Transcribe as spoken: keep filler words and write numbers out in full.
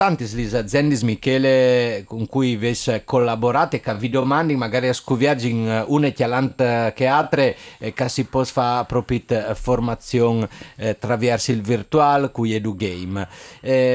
Tanti le aziende Michele con cui avesse collaborato e che vi domandi magari a scoviaggi in une chialante che altre e che si può fare proprio eh, formazione eh, attraverso il virtuale con edu game. Eh,